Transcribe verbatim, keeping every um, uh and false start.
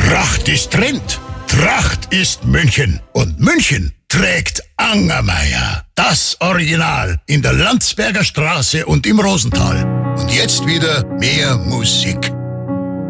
Tracht ist Trend. Tracht ist München. Und München trägt Angermeier. Das Original in der Landsberger Straße und im Rosental. Und jetzt wieder mehr Musik.